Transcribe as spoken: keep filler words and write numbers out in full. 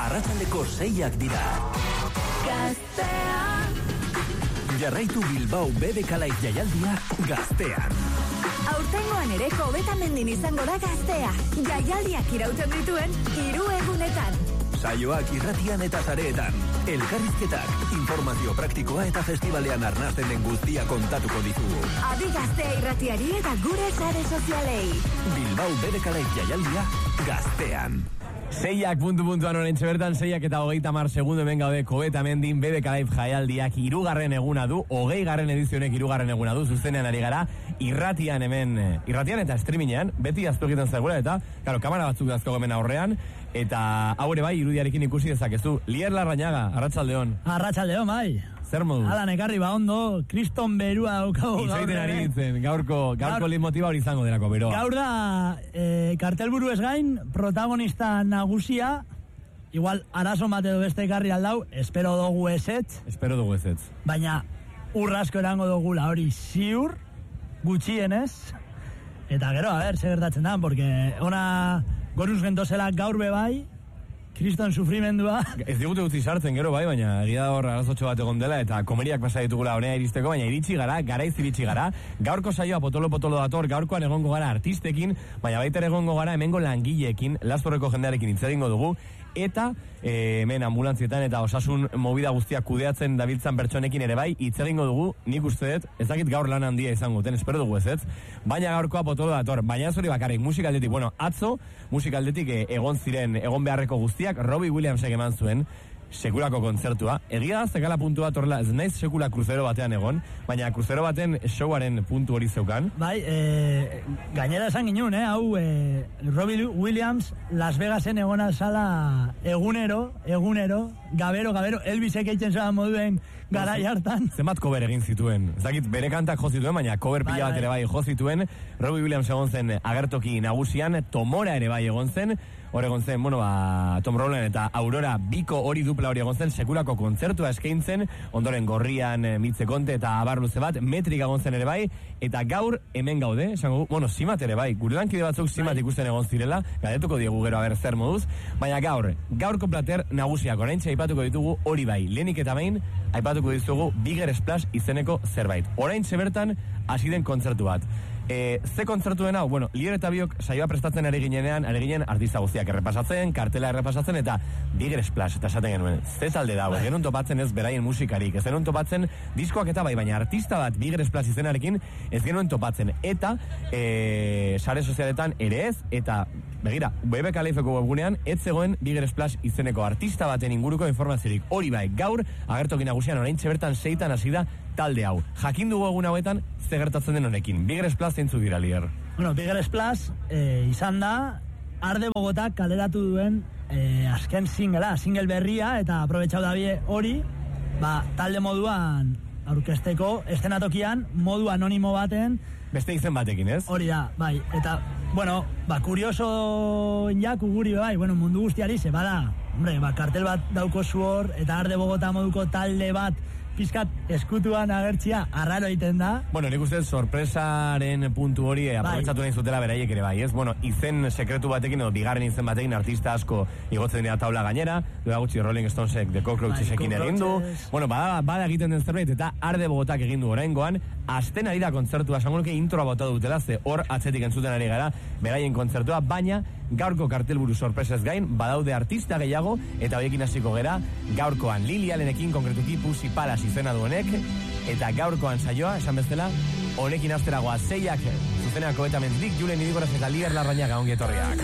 arratsaldeko seiak dira. Gaztean. Jarraitu Bilbao B B K Live jaialdia Gaztean. Aurtengoan ere Kobetamendin izango da Gaztea. Jaialdiak irauten dituen hiru egunetan. Saioak irratian eta zareetan. Elkarrizketak, informazio praktikoa eta festivalean arnasten den guztia kontatuko dizugu. Adi Gaztea irratiari eta gure sare sozialei. Bilbao B B K Live jaialdia Gaztean. Seiak puntu puntuan orain bertan, seiak eta hogeita mar segundu hemen gaude Kobetamendin B B K Live jaialdiak hirugarren eguna du, hogei garren edizionek hirugarren eguna du, zuzenean ari gara, irratian hemen, irratian eta streamingean, beti aztu egiten zaigula eta, karo, kamera batzuk dazko hemen aurrean, eta haure bai, irudiarekin ikusi dezakezu. Lier Larrañaga, arratsaldeon. Arratsaldeon, bai. Zer modu? Alan ekarri ba ondo, kriston berua daukago. Itzoiten ari nintzen, gaurko, gaurko leitmotiba hori izango delako beroa. Gaur da, e, kartelburu ez gain, protagonista nagusia, igual arazo bat edo beste ekarri aldau, espero dugu ezetz. Espero dugu ezetz. Baina, urrasko erango dugula hori ziur, gutxienez, eta gero, a ber, segertatzen da, porque ona goruz gentozela gaur bebai, kriston sufrimendua. Ez digute utzi sartzen gero bai, baina egia da hor arazotxo bat egon dela eta komeriak pasa ditugula honea iristeko, baina iritsi gara, garaiz iritsi gara. Gaurko saioa potolo-potolo dator, gaurkoan egongo gara artistekin, baina baita egongo gara hemengo langileekin, Lastorreko jendearekin hitz egingo dugu, eta e, hemen ambulantzietan eta osasun movida guztiak kudeatzen dabiltzan pertsonekin ere bai, hitz egingo dugu, nik uste dut, ez dakit gaur lan handia izango duten, espero dugu ez ez, baina gaurkoa potolo dator, baina ez hori bakarrik, musikaldetik, bueno, atzo, musikaldetik e, egon ziren, egon beharreko guztiak, Robbie Williamsek eman zuen, sekulako kontzertua. Egia da, zekala puntua torrela, ez naiz sekula kruzero batean egon, baina kruzero baten showaren puntu hori zeukan. Bai, e, gainera esan ginen, eh, hau, e, Robbie Williams Las Vegasen egon alzala egunero, egunero, gabero, gabero, Elvisek eitzen zara moduen garai hartan. Zenbat cover egin zituen. Ez dakit bere kantak jo zituen, baina cover bai, pila bat ere bai jo zituen. Robbie Williams egon zen agertoki nagusian, Tomora ere bai egon zen, hor egon zen, bueno, ba, Tom Rowland eta Aurora Biko hori dupla hori egon zen, sekulako kontzertua eskaintzen, ondoren Gorrian, e, Mitze Konte eta abar luze bat, Metrik egon zen ere bai, eta gaur hemen gaude, esango, bueno, Simat ere bai, gure lankide batzuk Simat bai ikusten egon zirela, galdetuko diegu gero haber zer moduz, baina gaur, gaurko plater nagusiak oraintxe aipatuko ditugu hori bai, lehenik eta behin, aipatuko ditugu Bigger Splash izeneko zerbait. Oraintxe bertan, hasi den kontzertu bat. E, ze kontzertu den hau? Bueno, Lier eta biok saioa prestatzen ari ginenean, ari ginen artista guztiak errepasatzen, kartela errepasatzen, eta Bigger Splash, eta esaten genuen, ze talde dago, ez genuen topatzen ez beraien musikarik, ez genuen topatzen diskoak eta bai, baina artista bat Bigger Splash izenarekin ez genuen topatzen, eta e, sare sozialetan ere ez, eta begira, B B K Liveko webgunean, ez zegoen Bigger Splash izeneko artista baten inguruko informaziorik. Hori bai, gaur, agertoki nagusian oraintxe bertan seitan hasi da talde hau. Jakin dugu egun hauetan, ze gertatzen den honekin. Bigger Splash zeintzu dira, Lier? Bueno, Bigger Splash eh, izan da, Arde Bogotak kaleratu duen eh, azken singela, single berria, eta aprobetxau da bie hori, ba, talde moduan aurkesteko, estenatokian, modu anonimo baten, beste izen batekin, ez? Hori da, bai, eta, bueno, ba, kurioso jak uguri bai, bueno, mundu guztiari ze bada, hombre, ba, kartel bat dauko zuor, eta Arde Bogota moduko talde bat, pizkat eskutuan agertzia, arraro egiten da. Bueno, nik uste sorpresaren puntu hori bai aprobetxatu nahi zutela beraiek ere bai, ez? Bueno, izen sekretu batekin, edo bigarren izen batekin artista asko igotzen dira taula gainera, duela gutxi Rolling Stonesek The Cockroachesekin bai, egin du, bueno, bada, bada egiten den zerbait, eta Arde Bogotak egin du oraingoan, asten ari da kontzertua, esango nuke introa bota dutela, ze hor atzetik entzuten ari gara, beraien kontzertua, baina gaurko kartelburu sorpresez gain, badaude artista gehiago, eta horiekin hasiko gera, gaurkoan Lili Allenekin, konkretuki Pussy Palace izena duenek, eta gaurkoan saioa, esan bezala, honekin asteragoa seiak, zuzenean Kobetamendin, Julen Idigoraz eta Lier Larrañaga ongi etorriak.